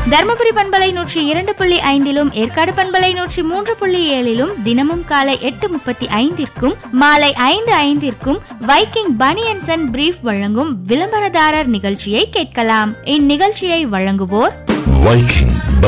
தர்மபுரி பண்பலை 102.5 ஏற்காடு பண்பலை 103.7 தினமும் காலை 8:35 மாலை 5:05 வைக்கிங் பனியன்ஸ் அண்ட் பிரீஃப் வழங்கும் விளம்பரதாரர் நிகழ்ச்சியை கேட்கலாம். இந்நிகழ்ச்சியை வழங்குவோர் வைக்கிங்